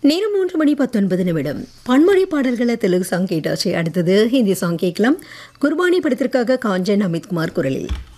நேரம் 3:19 பன்மொழி பாடல்களை தெலுங்கு சாங் கேட்டாச்சு. அடுத்தது ஹிந்தி சாங் கேட்கலாம். குர்பானி படத்திற்காக காஞ்சன் அமித்குமார் குரலில்.